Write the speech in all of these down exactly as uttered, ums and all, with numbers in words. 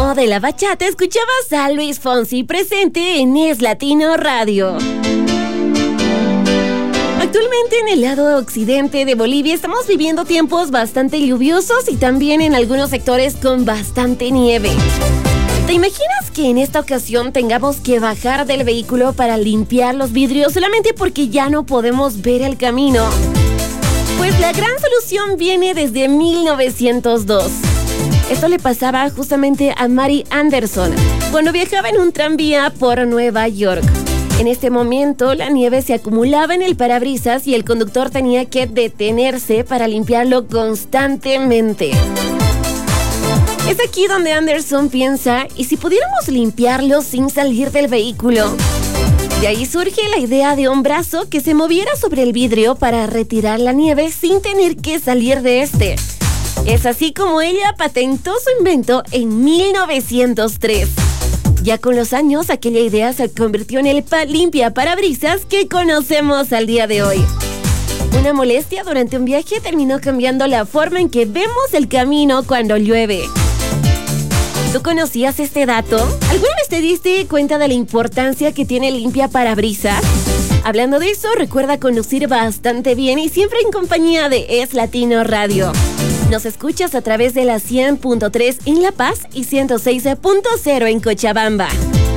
ritmo de la bachata, escuchabas a Luis Fonsi presente en Es Latino Radio. Actualmente en el lado occidente de Bolivia estamos viviendo tiempos bastante lluviosos y también en algunos sectores con bastante nieve. ¿Te imaginas que en esta ocasión tengamos que bajar del vehículo para limpiar los vidrios solamente porque ya no podemos ver el camino? Pues la gran solución viene desde mil novecientos dos. Esto le pasaba justamente a Mary Anderson cuando viajaba en un tranvía por Nueva York. En este momento, la nieve se acumulaba en el parabrisas y el conductor tenía que detenerse para limpiarlo constantemente. Es aquí donde Anderson piensa, ¿y si pudiéramos limpiarlo sin salir del vehículo? De ahí surge la idea de un brazo que se moviera sobre el vidrio para retirar la nieve sin tener que salir de este. Es así como ella patentó su invento en mil novecientos tres. Ya con los años, aquella idea se convirtió en el pa- limpia parabrisas que conocemos al día de hoy. Una molestia durante un viaje terminó cambiando la forma en que vemos el camino cuando llueve. ¿Tú conocías este dato? ¿Alguna vez te diste cuenta de la importancia que tiene limpia parabrisas? Hablando de eso, recuerda conducir bastante bien y siempre en compañía de Es Latino Radio. Nos escuchas a través de la cien punto tres en La Paz y ciento seis punto cero en Cochabamba.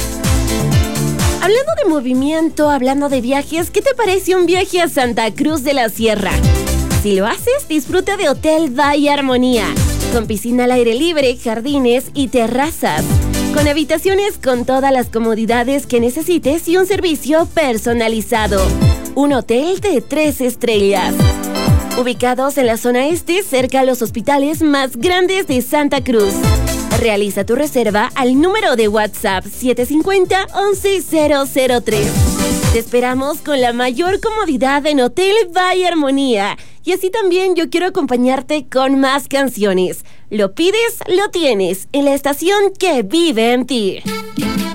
Hablando de movimiento, hablando de viajes, ¿qué te parece un viaje a Santa Cruz de la Sierra? Si lo haces, disfruta de Hotel Valle Armonía, con piscina al aire libre, jardines y terrazas, con habitaciones con todas las comodidades que necesites y un servicio personalizado. Un hotel de tres estrellas. Ubicados en la zona este, cerca a los hospitales más grandes de Santa Cruz. Realiza tu reserva al número de WhatsApp siete cinco cero, once cero cero tres. Te esperamos con la mayor comodidad en Hotel Valle Armonía. Y así también yo quiero acompañarte con más canciones. Lo pides, lo tienes, en la estación que vive en ti.